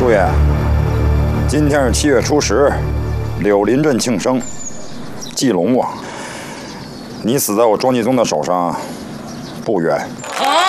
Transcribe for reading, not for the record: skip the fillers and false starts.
朱爷，今天是7月初10，柳林镇庆生，祭龙王。你死在我庄继宗的手上，不冤。 好。